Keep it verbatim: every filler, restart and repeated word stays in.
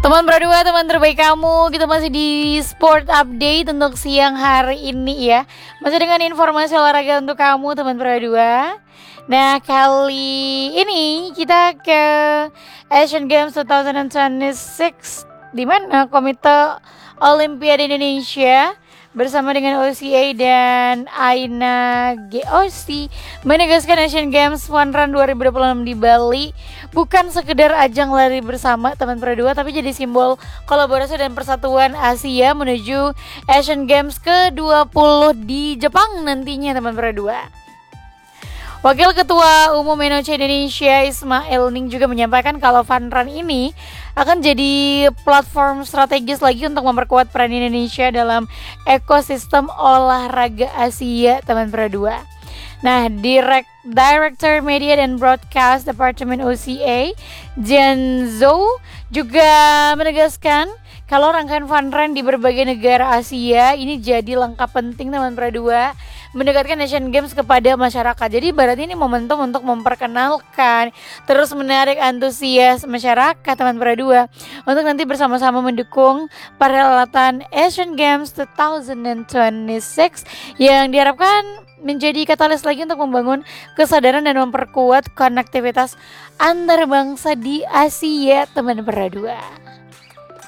Teman berdua, teman terbaik kamu, kita masih di Sport Update untuk siang hari ini ya. Masih dengan informasi olahraga untuk kamu teman berdua. Nah, kali ini kita ke Asian Games dua ribu dua puluh enam di mana Komite Olimpiade Indonesia bersama dengan O C A dan Aina G O C menegaskan Asian Games Fun Run dua ribu dua puluh enam di Bali bukan sekedar ajang lari bersama teman berdua, tapi jadi simbol kolaborasi dan persatuan Asia menuju Asian Games ke dua puluh di Jepang nantinya teman berdua. Wakil Ketua Umum N O C Indonesia Ismail Ning juga menyampaikan kalau Fun Run ini akan jadi platform strategis lagi untuk memperkuat peran Indonesia dalam ekosistem olahraga Asia teman berdua. Nah, Direct, Director Media dan Broadcast Department O C A Jian Zhou juga menegaskan kalau rangkaian Fun Run di berbagai negara Asia ini jadi langkah penting teman berdua mendekatkan Asian Games kepada masyarakat. Jadi berarti ini momentum untuk memperkenalkan, terus menarik antusias masyarakat teman berdua untuk nanti bersama-sama mendukung perhelatan Asian Games dua ribu dua puluh enam yang diharapkan menjadi katalis lagi untuk membangun kesadaran dan memperkuat konektivitas antar bangsa di Asia teman berdua.